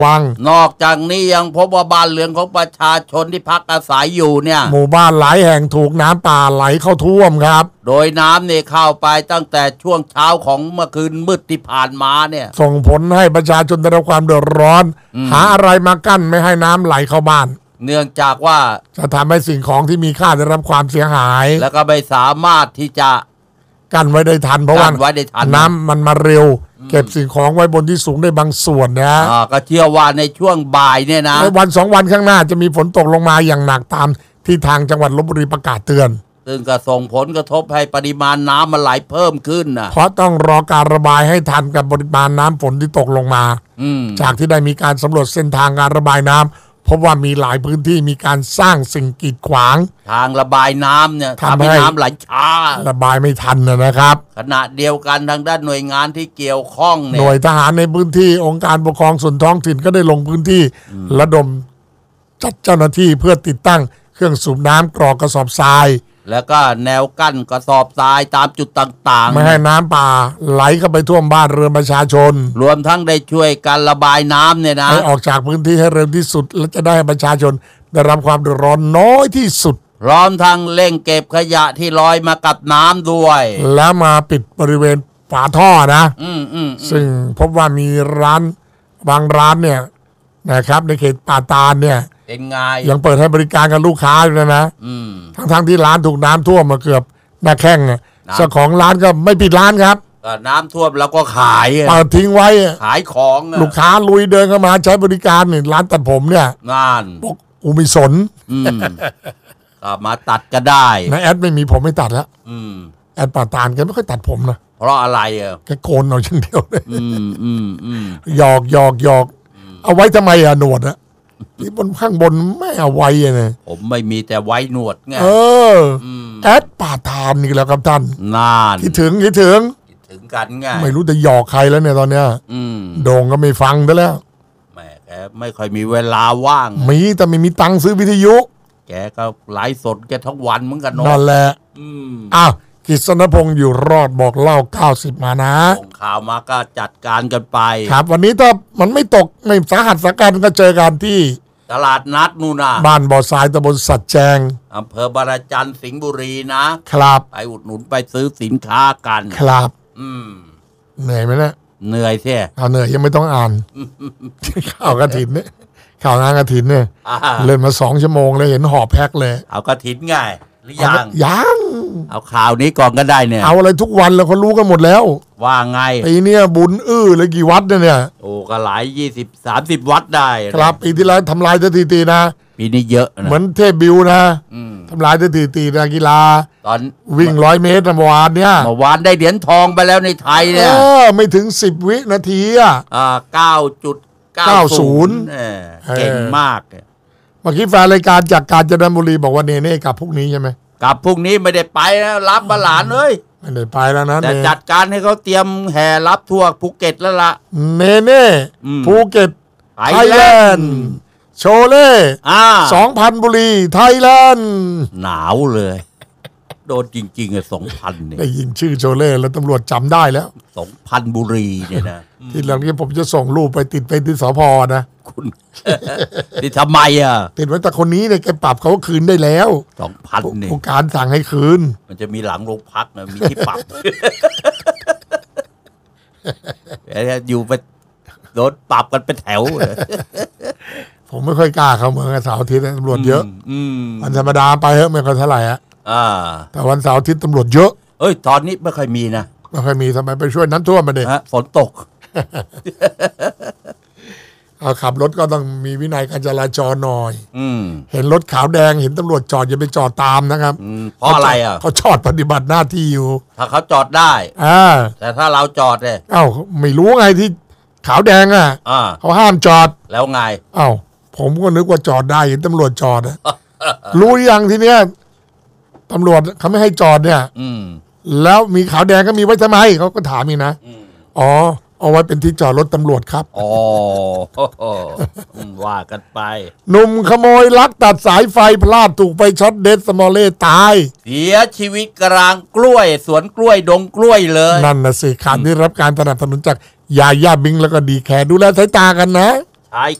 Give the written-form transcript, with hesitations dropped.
วังนอกจากนี้ยังพบว่าบ้านเรือนของประชาชนที่พักอาศัยอยู่เนี่ยหมู่บ้านหลายแห่งถูกน้ำป่าไหลเข้าท่วมครับโดยน้ำเนี่ยเข้าไปตั้งแต่ช่วงเช้าของเมื่อคืนมืดที่ผ่านมาเนี่ยส่งผลให้ประชาชนได้รับความเดือดร้อนหาอะไรมากั้นไม่ให้น้ำไหลเข้าบ้านเนื่องจากว่าจะทำให้สิ่งของที่มีค่าได้รับความเสียหายแล้วก็ไม่สามารถที่จะกั้นไว้ได้ทันเพราะว่าน้ำมันมาเร็วเก็บสิ่งของไว้บนที่สูงได้บางส่วนนะก็เชื่อว่าในช่วงบ่ายเนี่ยนะในวัน2 วันข้างหน้าจะมีฝนตกลงมาอย่างหนักตามที่ทางจังหวัดลพบุรีประกาศเตือนซึ่งก็ส่งผลกระทบให้ปริมาณน้ำมันไหลเพิ่มขึ้นนะเพราะต้องรอการระบายให้ทันกับปริมาณน้ำฝนที่ตกลงมาจากที่ได้มีการสำรวจเส้นทางการระบายน้ำพบว่ามีหลายพื้นที่มีการสร้างสิ่งกีดขวางทางระบายน้ำเนี่ยทำให้น้ำไหลช้าระบายไม่ทันนะครับขณะเดียวกันทางด้านหน่วยงานที่เกี่ยวข้องเนี่ยหน่วยทหารในพื้นที่องค์การปกครองส่วนท้องถิ่นก็ได้ลงพื้นที่ระดมจัดเจ้าหน้าที่เพื่อติดตั้งเครื่องสูบน้ำกรอกกระสอบทรายแล้วก็แนวกั้นกระสอบทรายตามจุดต่างๆไม่ให้น้ำป่าไหลเข้าไปท่วมบ้านเรือนประชาชนรวมทั้งได้ช่วยการระบายน้ำเนี่ยนะให้ออกจากพื้นที่ให้เร็วที่สุดและจะได้ให้ประชาชนได้รับความเดือดร้อนน้อยที่สุดพร้อมทั้งเร่งเก็บขยะที่ลอยมากับน้ำด้วยแล้วมาปิดบริเวณฝาท่อนะซึ่งพบว่ามีร้านบางร้านเนี่ยนะครับในเขตป่าตาลเนี่ยยังเปิดให้บริการกับลูกค้าอยู่นะทั้งที่ร้านถูกน้ำท่วมมาเกือบหน้าแข้งเจ้าของร้านก็ไม่ปิดร้านครับน้ำท่วมแล้วก็ขายเปิดทิ้งไว้ขายของลูกค้าลุยเดินเข้ามาใช้บริการเนี่ยร้านตัดผมเนี่ยงานบอกกูไม่สนก็มาตัดก็ได้นายแอดไม่มีผมไม่ตัดแล้วแอดป่าตาลแกไม่ค่อยตัดผมนะเพราะอะไรแกโกนเอาอย่างเดียวเลยหยอกเอาไว้ทำไมหนวดที่บนข้างบนไม่เอาไว้เนี่ยผมไม่มีแต่ไว้หนวดไงแอดป่าทานนี่แล้วครับท่านนานคิดถึงกันไงไม่รู้จะหยอกใครแล้วเนี่ยตอนเนี้ยโด่งก็ไม่ฟังซะแล้วแม่แกไม่ค่อยมีเวลาว่างมีแต่ไม่มีตังค์ซื้อวิทยุแกก็ไลฟ์สดแกทั้งวันเหมือนกันนั่นแหละอ้าวกฤษณพงษ์อยู่รอดบอกเล่า90มานะส่งข่าวมาก็จัดการกันไปครับวันนี้ถ้ามันไม่ตกไม่สาหัสสาการก็เจอกันที่ตลาดนัดนู่นนะบ้านบ่อทรายตำบลสัจแจงอำเภอบารจันทร์สิงห์บุรีนะครับไปอุดหนุนไปซื้อสินค้ากันครับเหนื่อยไหมเนี่ยเหนื่อยเสียเอาเหนื่อยยังไม่ต้องอ่านข่าวกฐินเนี่ยข่าวงานกฐินเนี่ยเล่นมา2 ชั่วโมงเลยเห็นหอบแพ็คเลยเอากฐินไงหรือยังเอาข่าวนี้ก่อนก็ได้เนี่ยเอาอะไรทุกวันแล้วเขารู้กันหมดแล้วว่าไงปีนี้บุญเลยกี่วัดเนี่ยโอ้ก็หลาย20-30 วัดได้ครับปีที่แล้วทำลายสถิตินะปีนี้เยอะนะเหมือนเทพบิวนะทำลายสถิตินักกีฬาตอนวิ่ง100 เมตรเมื่อวานเนี่ยได้เหรียญทองไปแล้วในไทยเนี่ยไม่ถึง10 วินาที 9.90เก่งมากเมื่อกี้แฟนรายการจากกาญจนบุรีบอกว่าเนเน่กลับพรุ่งนี้ใช่ไหมกลับพรุ่งนี้ไม่ได้ไปนะรับมาหลานเลยไม่ได้ไปแล้วนะแต่จัดการให้เขาเตรียมแห่รับทั่วภูเก็ตแล้วล่ะเนเน่ภูเก็ตไทยแลนด์โชเล่2,000 บุรีไทยแลนด์หนาวเลยโดนจริงๆ2,000เนี่ยได้ยินชื่อโชเล่แล้วตำรวจจำได้แล้ว 2,000 บุรีเนี่ยนะทีหลังนี้ผมจะส่งรูปไปติดไปที่สภ.นะคุณนี่ทำไมติดไว้แต่คนนี้เนี่ยแกปรับเขาคืนได้แล้ว 2,000 เนี่ยผู้การสั่งให้คืนมันจะมีหลังโรงพักนะมีที่ปรับอยู่ไปโดนปรับกันเป็นแถวผมไม่ค่อยกล้าเข้าเมืองเสาร์อาทิตย์ตำรวจเยอะวันธรรมดาไปเถอะไม่ค่อยเท่าไหร่แต่วันเสาร์อาทิตย์ตำรวจเยอะตอนนี้ไม่ค่อยมีนะไม่ค่อยมีทำไมไปช่วยน้ำท่วมมาเนี่ยฝนตกเอาขับรถก็ต้องมีวินัยการจราจรหน่อยเห็นรถขาวแดงเห็นตำรวจจอดอย่าไปจอดตามนะครับเพราะอะไรเขาจอดปฏิบัติหน้าที่อยู่ถ้าเขาจอดได้แต่ถ้าเราจอดเนี่ยไม่รู้ไงที่ขาวแดงเขาห้ามจอดแล้วไงผมก็นึกว่าจอดได้เห็นตำรวจจอดรู้ยังทีเนี้ยตำรวจเขาไม่ให้จอดเนี่ยแล้วมีขาวแดงก็มีไว้ทำไมเขาก็ถามอีกนะเอาไว้เป็นที่จอดรถตำรวจครับว่ากันไปหนุ่มขโมยลักตัดสายไฟพลาดถูกไฟช็อตเดดสมอลเล่ตายเสียชีวิตกลางกล้วยสวนกล้วยดงกล้วยเลยนั่นนะสิข่าวนี้รับการสนับสนุนจากยาย่าบิงแล้วก็ดีแคร์ดูแลสายตากันนะใใช่